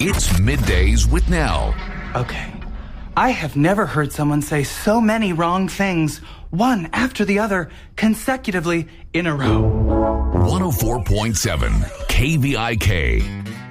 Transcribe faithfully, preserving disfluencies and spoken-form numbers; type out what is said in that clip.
It's Middays with Nell. Okay. I have never heard someone say so many wrong things, one after the other, consecutively in a row. one oh four point seven K V I K.